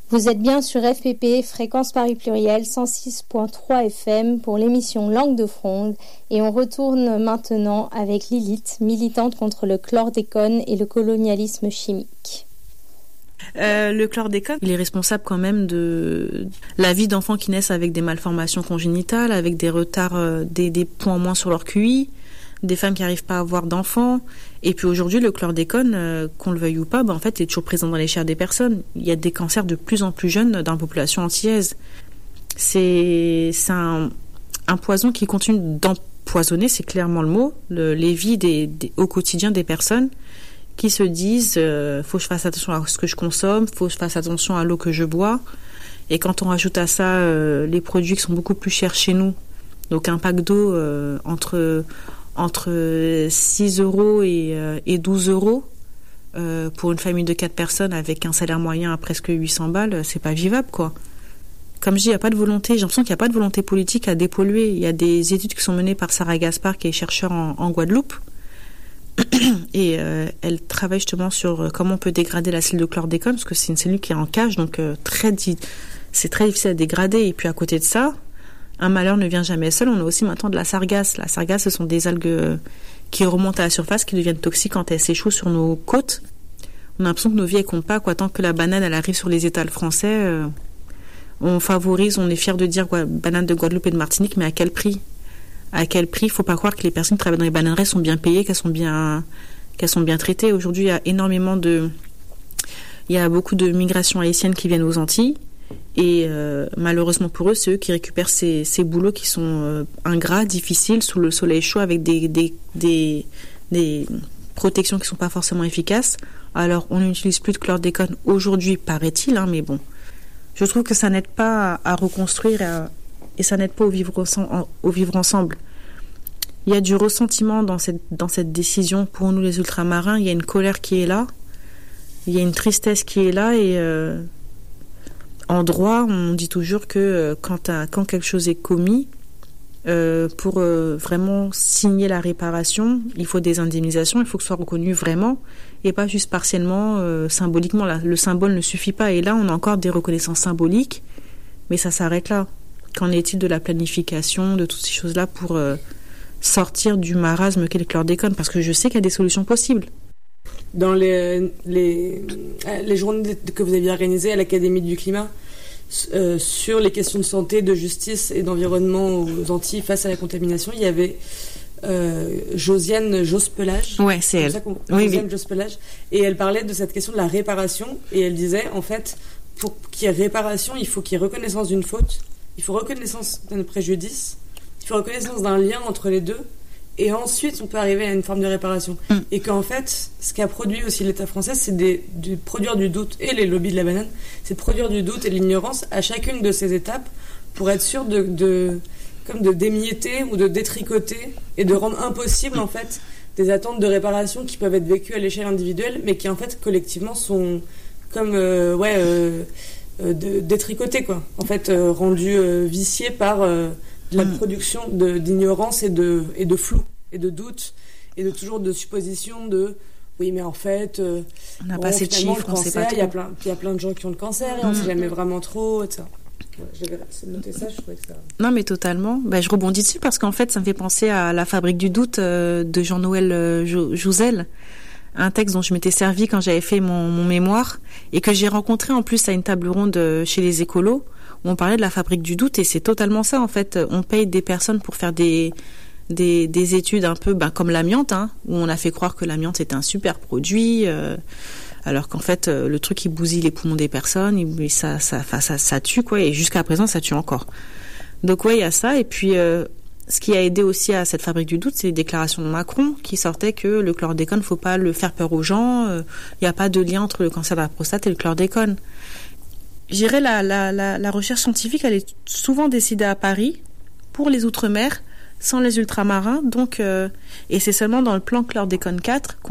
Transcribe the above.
Vous êtes bien sur FPP, Fréquence Paris Pluriel, 106.3 FM pour l'émission Langue de Fronde. Et on retourne maintenant avec Lilith, militante contre le chlordécone et le colonialisme chimique. Le chlordécone, il est responsable quand même de la vie d'enfants qui naissent avec des malformations congénitales, avec des retards, des points en moins sur leur QI, des femmes qui n'arrivent pas à avoir d'enfants. Et puis aujourd'hui, le chlordécone, qu'on le veuille ou pas, en fait, est toujours présent dans les chairs des personnes. Il y a des cancers de plus en plus jeunes dans la population antillaise. C'est un poison qui continue d'empoisonner, c'est clairement le mot, les vies au quotidien des personnes qui se disent faut que je fasse attention à ce que je consomme, faut que je fasse attention à l'eau que je bois. Et quand on rajoute à ça les produits qui sont beaucoup plus chers chez nous, donc un pack d'eau entre 6 € et 12 € pour une famille de 4 personnes avec un salaire moyen à presque 800 balles, c'est pas vivable, quoi. Comme je dis, il n'y a pas de volonté, j'ai l'impression qu'il n'y a pas de volonté politique à dépolluer. Il y a des études qui sont menées par Sarah Gaspard, qui est chercheure en Guadeloupe, et elle travaille justement sur comment on peut dégrader la cellule de chlordécone, parce que c'est une cellule qui est en cage, donc c'est très difficile à dégrader. Et puis à côté de ça, un malheur ne vient jamais seul. On a aussi maintenant de la sargasse. La sargasse, ce sont des algues qui remontent à la surface, qui deviennent toxiques quand elles s'échouent sur nos côtes. On a l'impression que nos vies, elles comptent pas, quoi. Tant que la banane, elle arrive sur les étals français, on favorise, on est fiers de dire banane de Guadeloupe et de Martinique, mais à quel prix ? À quel prix ? Faut pas croire que les personnes qui travaillent dans les bananeraies sont bien payées, qu'elles sont bien traitées. Aujourd'hui, il y a beaucoup de migrations haïtiennes qui viennent aux Antilles. Et malheureusement pour eux, c'est eux qui récupèrent ces boulots qui sont ingrats, difficiles, sous le soleil chaud, avec des protections qui sont pas forcément efficaces. Alors, on n'utilise plus de chlordécone aujourd'hui, paraît-il, mais bon. Je trouve que ça n'aide pas à reconstruire et ça n'aide pas au vivre ensemble. Il y a du ressentiment dans cette décision pour nous les ultramarins. Il y a une colère qui est là, il y a une tristesse qui est là et en droit, on dit toujours que quand quelque chose est commis, pour vraiment signer la réparation, il faut des indemnisations, il faut que ce soit reconnu vraiment et pas juste partiellement, symboliquement. Là, le symbole ne suffit pas et là, on a encore des reconnaissances symboliques, mais ça s'arrête là. Qu'en est-il de la planification, de toutes ces choses-là pour sortir du marasme qu'est le chlordécone ? Parce que je sais qu'il y a des solutions possibles. Dans les journées que vous aviez organisées à l'Académie du Climat sur les questions de santé, de justice et d'environnement aux Antilles face à la contamination, il y avait Josiane Jospelage. Ouais, c'est elle. Josiane Jospelage. Et elle parlait de cette question de la réparation et elle disait, en fait, pour qu'il y ait réparation, il faut qu'il y ait reconnaissance d'une faute, il faut reconnaissance d'un préjudice, il faut reconnaissance d'un lien entre les deux. Et ensuite, on peut arriver à une forme de réparation. Et qu'en fait, ce qu'a produit aussi l'État français, c'est de produire du doute, et les lobbies de la banane, c'est de produire du doute et de l'ignorance à chacune de ces étapes pour être sûr de d'émietter ou de détricoter et de rendre impossible, en fait, des attentes de réparation qui peuvent être vécues à l'échelle individuelle, mais qui, en fait, collectivement, sont comme, détricotées, quoi. En fait, rendues viciées par... la production d'ignorance et de flou et de doute et de toujours de supposition de oui mais en fait on n'a pas assez de chiffres, on sait pas trop. Il y a plein de gens qui ont le cancer et on sait jamais vraiment trop, etc. J'avais noté ça, je trouvais que ça... Non mais totalement, je rebondis dessus parce qu'en fait ça me fait penser à La Fabrique du doute de Jean-Noël Jouzel, un texte dont je m'étais servi quand j'avais fait mon mémoire et que j'ai rencontré en plus à une table ronde chez les écolos. On parlait de la fabrique du doute et c'est totalement ça en fait. On paye des personnes pour faire des études un peu comme l'amiante, où on a fait croire que l'amiante était un super produit, alors qu'en fait le truc il bousille les poumons des personnes, ça tue quoi, et jusqu'à présent ça tue encore. Donc ouais, il y a ça et puis ce qui a aidé aussi à cette fabrique du doute, c'est les déclarations de Macron qui sortaient que le chlordécone, faut pas le faire peur aux gens, il n'y a pas de lien entre le cancer de la prostate et le chlordécone. Je dirais la recherche scientifique, elle est souvent décidée à Paris pour les Outre-mer, sans les ultramarins. Donc, et c'est seulement dans le plan chlordécone 4